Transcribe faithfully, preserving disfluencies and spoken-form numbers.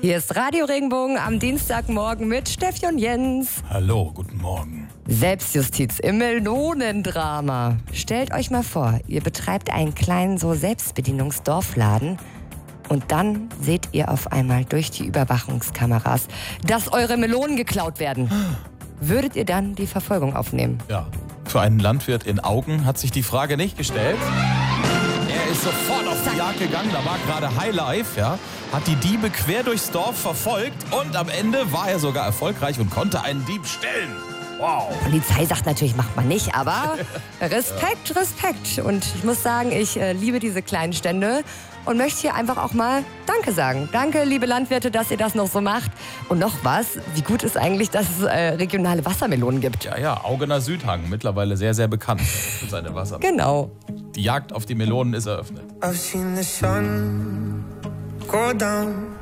Hier ist Radio Regenbogen am Dienstagmorgen mit Steffi und Jens. Hallo, guten Morgen. Selbstjustiz im Melonendrama. Stellt euch mal vor, ihr betreibt einen kleinen so Selbstbedienungsdorfladen und dann seht ihr auf einmal durch die Überwachungskameras, dass eure Melonen geklaut werden. Würdet ihr dann die Verfolgung aufnehmen? Ja, für einen Landwirt in Augen hat sich die Frage nicht gestellt. Er ist sofort auf die Jagd gegangen, da war gerade Highlife, ja, hat die Diebe quer durchs Dorf verfolgt und am Ende war er sogar erfolgreich und konnte einen Dieb stellen. Wow. Polizei sagt natürlich, macht man nicht, aber Respekt, Respekt. Und ich muss sagen, ich äh, liebe diese kleinen Stände und möchte hier einfach auch mal Danke sagen. Danke, liebe Landwirte, dass ihr das noch so macht. Und noch was, wie gut ist eigentlich, dass es äh, regionale Wassermelonen gibt. Ja, ja, Augener Südhang, mittlerweile sehr, sehr bekannt für seine Wassermelonen. Genau. Die Jagd auf die Melonen ist eröffnet. I've seen the sun go down.